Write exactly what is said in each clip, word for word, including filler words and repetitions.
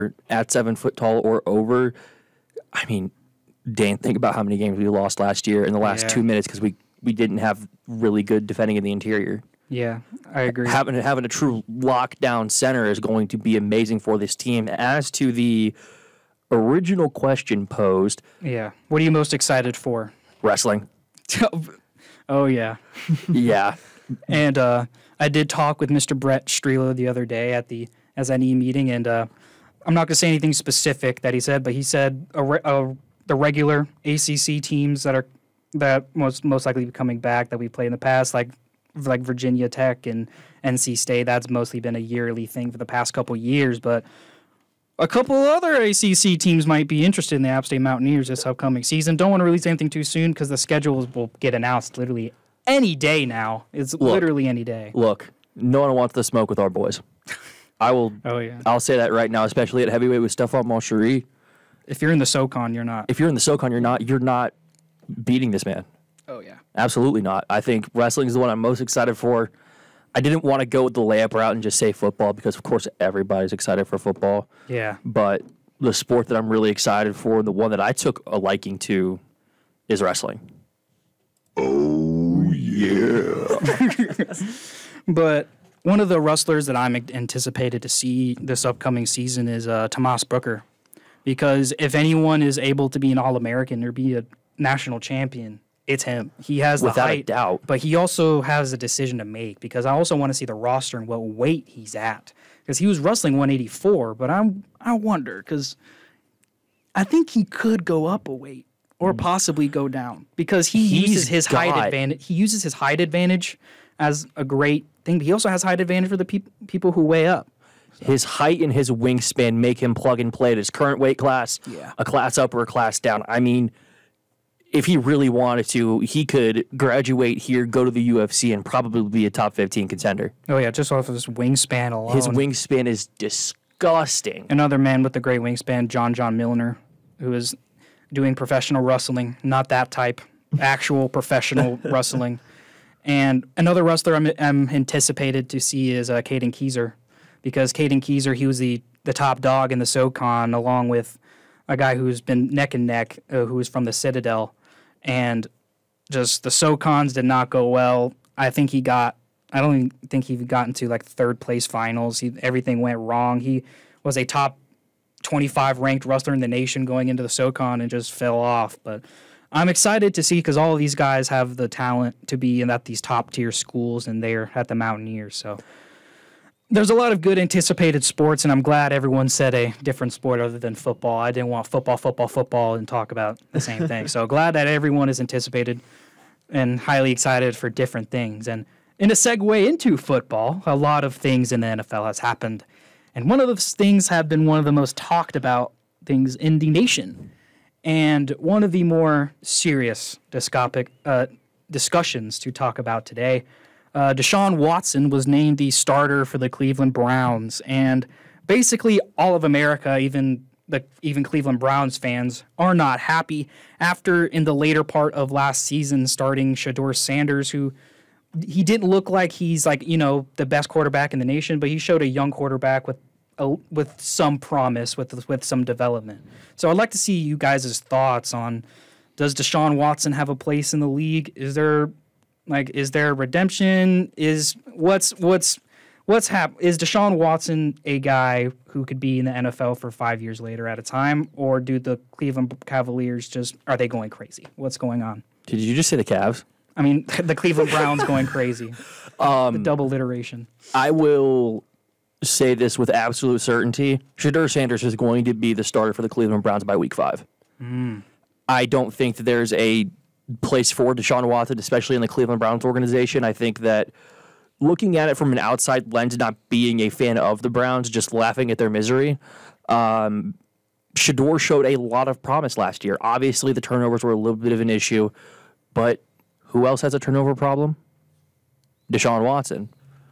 at seven foot tall or over. I mean, Dane, think about how many games we lost last year in the last Yeah. two minutes because we, we didn't have really good defending in the interior. Yeah, I agree. Having having a true lockdown center is going to be amazing for this team. As to the original question posed, yeah. What are you most excited for? wrestling. Oh, yeah. Yeah. And uh, I did talk with Mister Brett Strela the other day at the S N E meeting, and uh, I'm not going to say anything specific that he said, but he said a re- a, the regular A C C teams that are that most most likely be coming back that we played in the past, like like Virginia Tech and N C State. That's mostly been a yearly thing for the past couple years, but a couple other A C C teams might be interested in the App State Mountaineers this upcoming season. Don't want to release anything too soon because the schedules will get announced literally any day now. It's Look. literally any day. Look, no one wants to smoke with our boys. I will. Oh, yeah. I'll say that right now, especially at heavyweight with Stephon Malcherie. If you're in the SoCon, you're not. If you're in the SoCon, you're not. You're not beating this man. Oh, yeah. Absolutely not. I think wrestling is the one I'm most excited for. I didn't want to go with the layup route and just say football because, of course, everybody's excited for football. Yeah. But the sport that I'm really excited for, the one that I took a liking to, is wrestling. Oh, yeah. But one of the wrestlers that I'm anticipated to see this upcoming season is uh, Tomas Brooker. Because if anyone is able to be an All-American or be a national champion, it's him. He has the Without a height, doubt. but he also has a decision to make because I also want to see the roster and what weight he's at. Because he was wrestling one eighty-four, but I'm I wonder because I think he could go up a weight or possibly go down because he He's uses his height got- advantage. He uses his height advantage as a great thing, but he also has height advantage for the peop- people who weigh up. His height and his wingspan make him plug and play at his current weight class, Yeah. a class up or a class down. I mean, if he really wanted to, he could graduate here, go to the U F C, and probably be a top fifteen contender. Oh yeah, just off of his wingspan alone. His wingspan is disgusting. Another man with a great wingspan, John John Milner, who is doing professional wrestling, not that type, actual professional wrestling. And another wrestler I'm, I'm anticipated to see is uh, Caden Keyser, because Caden Keyser, he was the, the top dog in the SoCon, along with a guy who's been neck and neck, uh, who is from the Citadel. And just the SoCons did not go well. I think he got, I don't even think he got into like third place finals. He, everything went wrong. He was a top twenty-five ranked wrestler in the nation going into the SoCon and just fell off. But I'm excited to see because all of these guys have the talent to be in at these top tier schools and they're at the Mountaineers. So there's a lot of good anticipated sports, and I'm glad everyone said a different sport other than football. I didn't want football, football, football, and talk about the same thing. So glad that everyone is anticipated and highly excited for different things. And in a segue into football, a lot of things in the N F L has happened. And one of those things have been one of the most talked about things in the nation. And one of the more serious discopic, uh, discussions to talk about today, uh, Deshaun Watson was named the starter for the Cleveland Browns. And basically all of America, even the even Cleveland Browns fans, are not happy after in the later part of last season starting Shedeur Sanders, who he didn't look like he's like, you know, the best quarterback in the nation, but he showed a young quarterback with a, with some promise, with with some development. So I'd like to see you guys' thoughts on, does Deshaun Watson have a place in the league? Is there like is there redemption? Is what's what's what's hap- is Deshaun Watson a guy who could be in the N F L for five years later at a time, or do the Cleveland Cavaliers just are they going crazy? What's going on? Did you just say the Cavs? I mean, the Cleveland Browns going crazy. Um, the double iteration. I will say this with absolute certainty. Shedeur Sanders is going to be the starter for the Cleveland Browns by week five. Mm. I don't think that there's a place for Deshaun Watson, especially in the Cleveland Browns organization. I think that looking at it from an outside lens, not being a fan of the Browns, just laughing at their misery, um, Shedeur showed a lot of promise last year. Obviously, the turnovers were a little bit of an issue, but who else has a turnover problem? Deshaun Watson.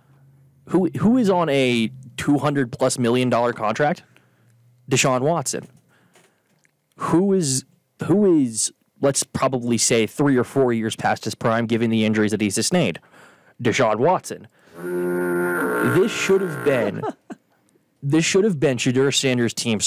Who who is on a two hundred plus million dollar contract? Deshaun Watson. Who is who is let's probably say three or four years past his prime, given the injuries that he's sustained? Deshaun Watson. This should have been this should have been Shadur Sanders' team